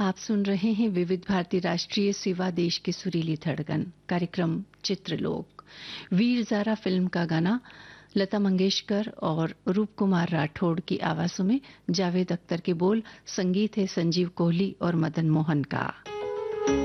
आप सुन रहे हैं विविध भारती राष्ट्रीय सेवा देश की सुरीली धड़कन कार्यक्रम चित्रलोक। वीर ज़ारा फिल्म का गाना लता मंगेशकर और रूप कुमार राठौड़ की आवाजों में, जावेद अख्तर के बोल, संगीत है संजीव कोहली और मदन मोहन का।